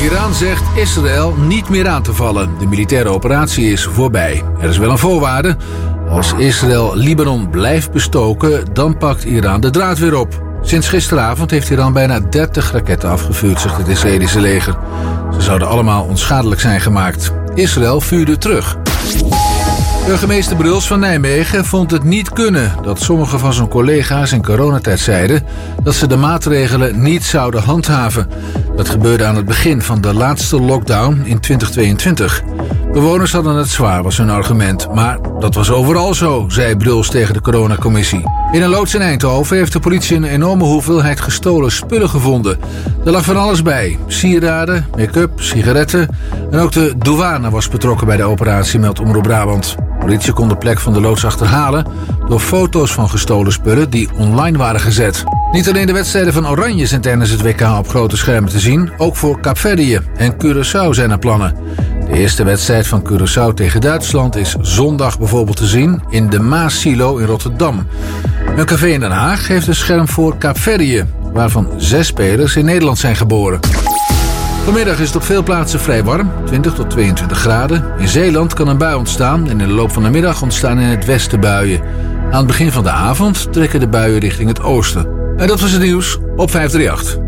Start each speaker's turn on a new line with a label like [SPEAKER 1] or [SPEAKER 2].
[SPEAKER 1] Iran zegt Israël niet meer aan te vallen. De militaire operatie is voorbij. Er is wel een voorwaarde. Als Israël Libanon blijft bestoken, dan pakt Iran de draad weer op. Sinds gisteravond heeft Iran bijna 30 raketten afgevuurd, zegt het Israëlische leger. Ze zouden allemaal onschadelijk zijn gemaakt. Israël vuurde terug. Burgemeester Bruls van Nijmegen vond het niet kunnen dat sommige van zijn collega's in coronatijd zeiden dat ze de maatregelen niet zouden handhaven. Dat gebeurde aan het begin van de laatste lockdown in 2022. Bewoners hadden het zwaar, was hun argument. Maar dat was overal zo, zei Bruls tegen de coronacommissie. In een loods in Eindhoven heeft de politie een enorme hoeveelheid gestolen spullen gevonden. Er lag van alles bij. Sieraden, make-up, sigaretten. En ook de douane was betrokken bij de operatie, meldt Omroep Brabant. De politie kon de plek van de loods achterhalen door foto's van gestolen spullen die online waren gezet. Niet alleen de wedstrijden van Oranje zijn tijdens het WK op grote schermen te zien. Ook voor Kaapverdië en Curaçao zijn er plannen. De eerste wedstrijd van Curaçao tegen Duitsland is zondag bijvoorbeeld te zien in de Maas-silo in Rotterdam. Een café in Den Haag heeft een scherm voor Kaapverdië, waarvan 6 spelers in Nederland zijn geboren. Vanmiddag is het op veel plaatsen vrij warm, 20 tot 22 graden. In Zeeland kan een bui ontstaan en in de loop van de middag ontstaan in het westen buien. Aan het begin van de avond trekken de buien richting het oosten. En dat was het nieuws op 538.